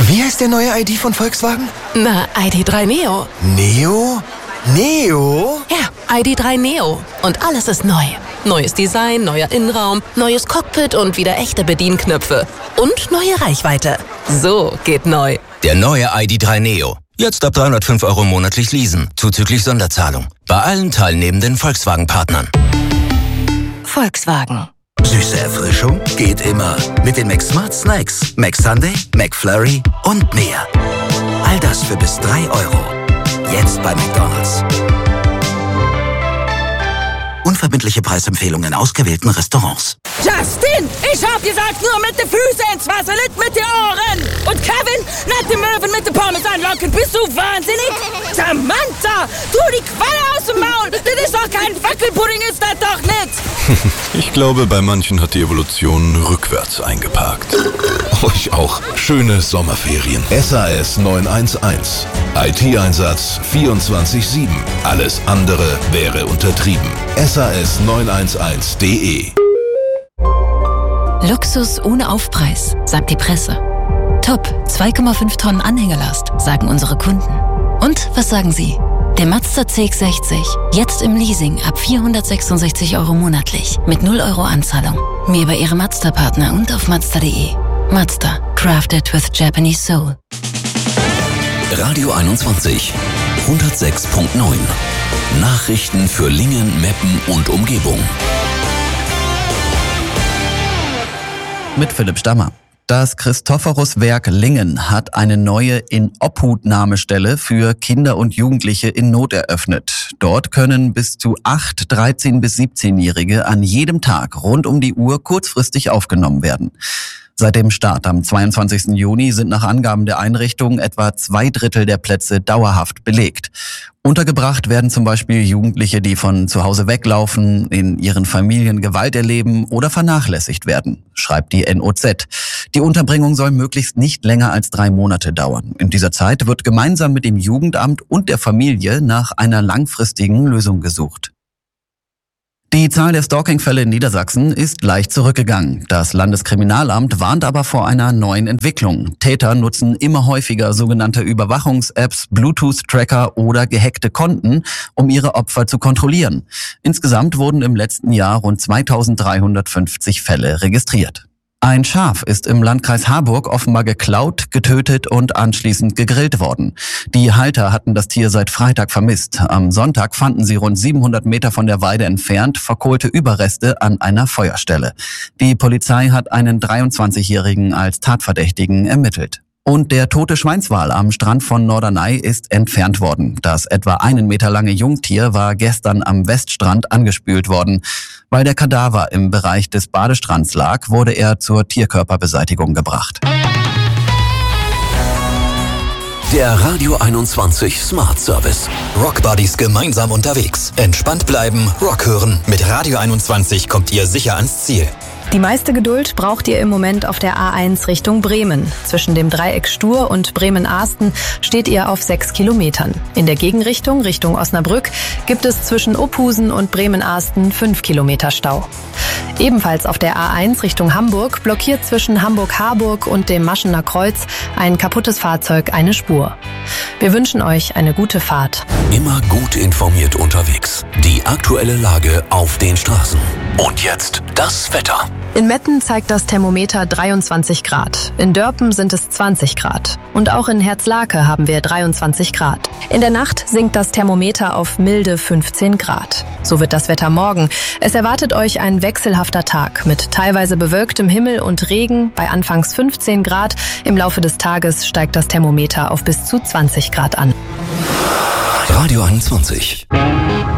Wie heißt der neue ID von Volkswagen? Na, ID.3 Neo. Neo? Neo? Ja, ID.3 Neo. Und alles ist neu. Neues Design, neuer Innenraum, neues Cockpit und wieder echte Bedienknöpfe. Und neue Reichweite. So geht neu. Der neue ID.3 Neo. Jetzt ab 305 € monatlich leasen, zuzüglich Sonderzahlung. Bei allen teilnehmenden Volkswagen-Partnern. Volkswagen. Süße Erfrischung geht immer mit den McSmart Snacks, McSunday, McFlurry und mehr. All das für bis 3 €. Jetzt bei McDonald's. Unverbindliche Preisempfehlungen in ausgewählten Restaurants. Justin, ich hab gesagt, nur mit den Füßen ins Wasser, nicht mit den Ohren. Und Kevin, nicht die Möwen mit den Pommes anlocken. Bist du wahnsinnig? Samantha, tu die Qualle aus dem Maul. Das ist doch kein Wackelpudding, ist das doch nicht. Ich glaube, bei manchen hat die Evolution rückwärts eingeparkt. Ich auch. Schöne Sommerferien. SAS 911. IT-Einsatz 24/7. Alles andere wäre untertrieben. SAS911.de. Luxus ohne Aufpreis, sagt die Presse. Top, 2,5 Tonnen Anhängerlast, sagen unsere Kunden. Und was sagen Sie? Der Mazda CX-60, jetzt im Leasing ab 466 € monatlich, mit 0 € Anzahlung. Mehr bei Ihrem Mazda-Partner und auf Mazda.de. Mazda, crafted with Japanese soul. Radio 21, 106.9. Nachrichten für Lingen, Meppen und Umgebung. Mit Philipp Stammer. Das Christophorus-Werk Lingen hat eine neue Inobhutnahmestelle für Kinder und Jugendliche in Not eröffnet. Dort können bis zu 8 13- bis 17-Jährige an jedem Tag rund um die Uhr kurzfristig aufgenommen werden. Seit dem Start am 22. Juni sind nach Angaben der Einrichtung etwa 2/3 der Plätze dauerhaft belegt. Untergebracht werden zum Beispiel Jugendliche, die von zu Hause weglaufen, in ihren Familien Gewalt erleben oder vernachlässigt werden, schreibt die NOZ. Die Unterbringung soll möglichst nicht länger als 3 Monate dauern. In dieser Zeit wird gemeinsam mit dem Jugendamt und der Familie nach einer langfristigen Lösung gesucht. Die Zahl der Stalking-Fälle in Niedersachsen ist leicht zurückgegangen. Das Landeskriminalamt warnt aber vor einer neuen Entwicklung. Täter nutzen immer häufiger sogenannte Überwachungs-Apps, Bluetooth-Tracker oder gehackte Konten, um ihre Opfer zu kontrollieren. Insgesamt wurden im letzten Jahr rund 2350 Fälle registriert. Ein Schaf ist im Landkreis Harburg offenbar geklaut, getötet und anschließend gegrillt worden. Die Halter hatten das Tier seit Freitag vermisst. Am Sonntag fanden sie rund 700 Meter von der Weide entfernt verkohlte Überreste an einer Feuerstelle. Die Polizei hat einen 23-Jährigen als Tatverdächtigen ermittelt. Und der tote Schweinswal am Strand von Norderney ist entfernt worden. Das etwa 1 Meter lange Jungtier war gestern am Weststrand angespült worden. Weil der Kadaver im Bereich des Badestrands lag, wurde er zur Tierkörperbeseitigung gebracht. Der Radio 21 Smart Service. Rock Buddies gemeinsam unterwegs. Entspannt bleiben, Rock hören. Mit Radio 21 kommt ihr sicher ans Ziel. Die meiste Geduld braucht ihr im Moment auf der A1 Richtung Bremen. Zwischen dem Dreieck Stur und Bremen-Ahsten steht ihr auf 6 Kilometern. In der Gegenrichtung, Richtung Osnabrück, gibt es zwischen Ophusen und Bremen-Ahsten 5 Kilometer Stau. Ebenfalls auf der A1 Richtung Hamburg blockiert zwischen Hamburg-Harburg und dem Maschener Kreuz ein kaputtes Fahrzeug eine Spur. Wir wünschen euch eine gute Fahrt. Immer gut informiert unterwegs. Die aktuelle Lage auf den Straßen. Und jetzt das Wetter. In Metten zeigt das Thermometer 23 Grad. In Dörpen sind es 20 Grad. Und auch in Herzlake haben wir 23 Grad. In der Nacht sinkt das Thermometer auf milde 15 Grad. So wird das Wetter morgen. Es erwartet euch ein wechselhafter Tag mit teilweise bewölktem Himmel und Regen bei anfangs 15 Grad. Im Laufe des Tages steigt das Thermometer auf bis zu 20 Grad an. Radio 21.